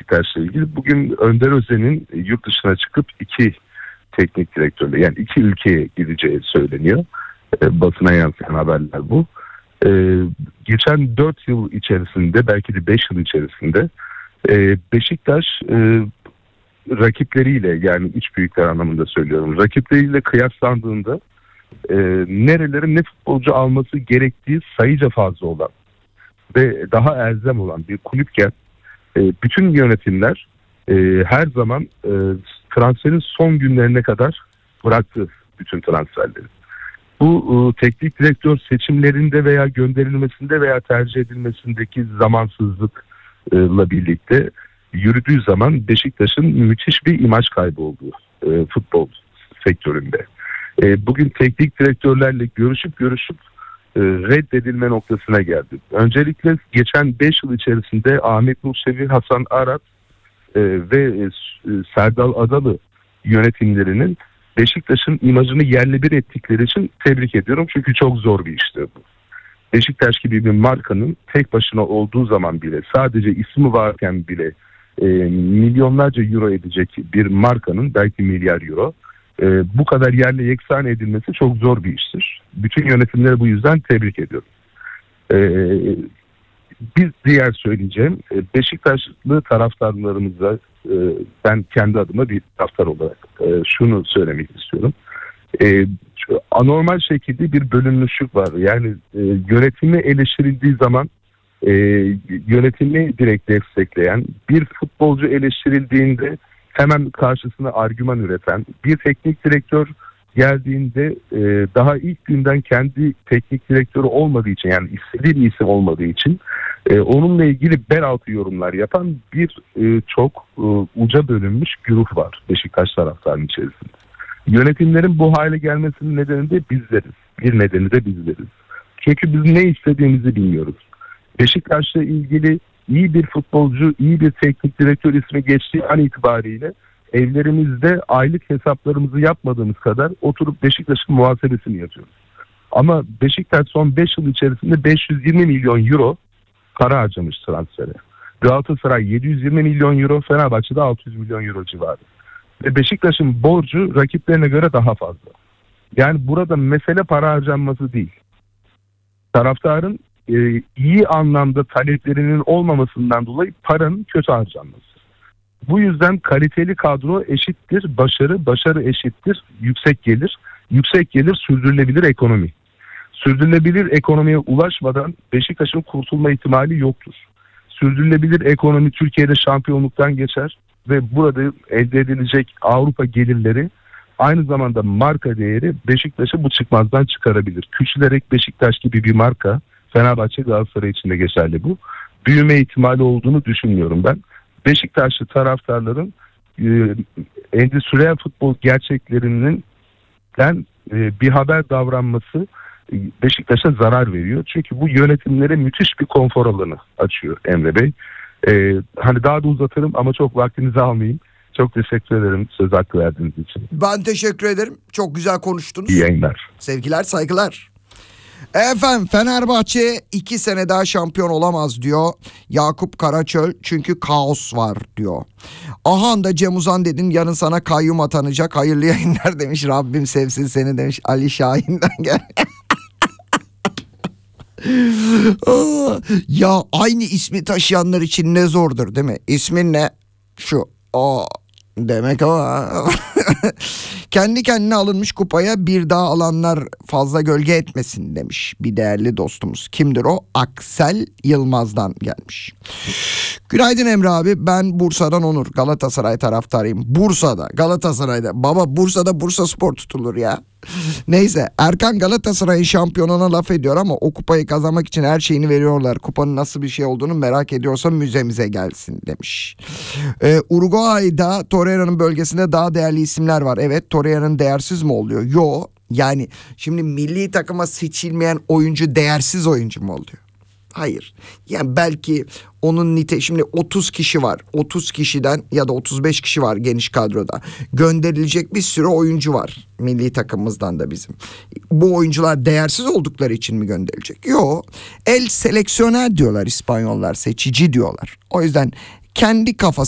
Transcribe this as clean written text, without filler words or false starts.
Beşiktaş'la ilgili. Bugün Önder Özen'in yurt dışına çıkıp 2 teknik direktörle, yani 2 ülkeye gideceği söyleniyor. Basına yansıyan haberler bu. Geçen 4 yıl içerisinde, belki de 5 yıl içerisinde Beşiktaş rakipleriyle, yani üç büyükler anlamında söylüyorum, rakipleriyle kıyaslandığında nerelerin ne futbolcu alması gerektiği sayıca fazla olan ve daha elzem olan bir kulüpken bütün yönetimler her zaman transferin son günlerine kadar bıraktı bütün transferleri. Bu teknik direktör seçimlerinde veya gönderilmesinde veya tercih edilmesindeki zamansızlıkla birlikte yürüdüğü zaman Beşiktaş'ın müthiş bir imaj kaybı olduğu futbol sektöründe. Bugün teknik direktörlerle görüşüp reddedilme noktasına geldi. Öncelikle geçen 5 yıl içerisinde Ahmet Nurçevi, Hasan Arat ve Serdal Adalı yönetimlerinin Beşiktaş'ın imajını yerle bir ettikleri için tebrik ediyorum. Çünkü çok zor bir işti bu. Beşiktaş gibi bir markanın tek başına olduğu zaman bile, sadece ismi varken bile milyonlarca euro edecek bir markanın, belki milyar euro, bu kadar yerle yeksan edilmesi çok zor bir iştir. Bütün yönetimleri bu yüzden tebrik ediyorum. Bir diğer söyleyeceğim, Beşiktaşlı taraftarlarımıza ben kendi adıma bir taraftar olarak şunu söylemek istiyorum. Anormal şekilde bir bölünmüşlük var. Yani yönetimi eleştirildiği zaman yönetimi direkt destekleyen, bir futbolcu eleştirildiğinde hemen karşısına argüman üreten, bir teknik direktör geldiğinde daha ilk günden kendi teknik direktörü olmadığı için, yani istediği bir isim olmadığı için onunla ilgili bel altı yorumlar yapan bir çok uca bölünmüş güruh var Beşiktaş taraftarının içerisinde. Yönetimlerin bu hale gelmesinin nedeni de bizleriz. Bir nedeni de bizleriz. Çünkü biz ne istediğimizi bilmiyoruz. Beşiktaş'la ilgili iyi bir futbolcu, iyi bir teknik direktör ismi geçtiği an itibariyle evlerimizde aylık hesaplarımızı yapmadığımız kadar oturup Beşiktaş'ın muhasebesini yapıyoruz. Ama Beşiktaş son 5 yıl içerisinde 520 milyon euro para harcamış transfere. Galatasaray 720 milyon euro, Fenerbahçe'de 600 milyon euro civarı. Ve Beşiktaş'ın borcu rakiplerine göre daha fazla. Yani burada mesele para harcanması değil. Taraftarın iyi anlamda taleplerinin olmamasından dolayı paranın kötü harcanması. Bu yüzden kaliteli kadro eşittir başarı, başarı eşittir yüksek gelir, yüksek gelir sürdürülebilir ekonomi. Sürdürülebilir ekonomiye ulaşmadan Beşiktaş'ın kurtulma ihtimali yoktur. Sürdürülebilir ekonomi Türkiye'de şampiyonluktan geçer ve burada elde edilecek Avrupa gelirleri aynı zamanda marka değeri Beşiktaş'ı bu çıkmazdan çıkarabilir. Küçülerek Beşiktaş gibi bir marka, Fenerbahçe, Galatasaray için de geçerli bu, büyüme ihtimali olduğunu düşünmüyorum ben. Beşiktaşlı taraftarların endüstriyel futbol gerçeklerinden bir haber davranması Beşiktaş'a zarar veriyor. Çünkü bu yönetimlere müthiş bir konfor alanı açıyor Emre Bey. Hani daha da uzatırım ama çok vaktinizi almayayım. Çok teşekkür ederim söz hakkı verdiğiniz için. Ben teşekkür ederim. Çok güzel konuştunuz. İyi yayınlar. Sevgiler, saygılar. Efendim, Fenerbahçe 2 sene daha şampiyon olamaz diyor Yakup Karaçöl, çünkü kaos var diyor. Ahan da Cem Uzan dedin, yarın sana kayyum atanacak, hayırlı yayınlar demiş. Rabbim sevsin seni demiş Ali Şahin'den gel. Ya aynı ismi taşıyanlar için ne zordur değil mi? İsmin ne? Şu o demek o. Kendi kendine alınmış kupaya bir daha alanlar fazla gölge etmesin demiş bir değerli dostumuz. Kimdir o? Aksel Yılmaz'dan gelmiş. Günaydın Emre abi, ben Bursa'dan Onur, Galatasaray taraftarıyım. Bursa'da, Galatasaray'da. Baba, Bursa'da Bursaspor tutulur ya. Neyse, Erkan Galatasaray'ın şampiyonuna laf ediyor ama o kupayı kazanmak için her şeyini veriyorlar. Kupanın nasıl bir şey olduğunu merak ediyorsa müzemize gelsin demiş. Uruguay'da Torreira'nın bölgesinde daha değerli isimler var. Evet, Torreira'nın değersiz mi oluyor? Yo, yani şimdi milli takıma seçilmeyen oyuncu değersiz oyuncu mu oluyor? Hayır. Yani belki onun şimdi 30 kişi var. 30 kişiden ya da 35 kişi var geniş kadroda. Gönderilecek bir sürü oyuncu var milli takımımızdan da bizim. Bu oyuncular değersiz oldukları için mi gönderilecek? Yok. El seleksiyonel diyorlar İspanyollar, seçici diyorlar. O yüzden kendi kafası